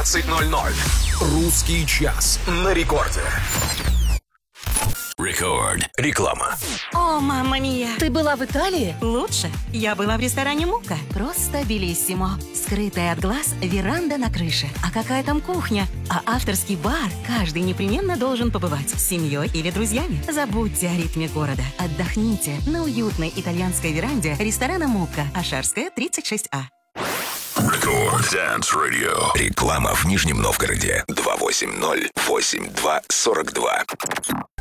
19:00. Русский час на рекорде. Рекорд. Реклама. О, мамма мия! Ты была в Италии? Лучше. Я была в ресторане «Мука». Просто белиссимо. Скрытая от глаз веранда на крыше. А какая там кухня? А авторский бар каждый непременно должен побывать с семьей или друзьями. Забудьте о ритме города. Отдохните на уютной итальянской веранде ресторана «Мука». Ашарская, 36А. Рекорд Dance Radio. Реклама в Нижнем Новгороде. 280-82-42.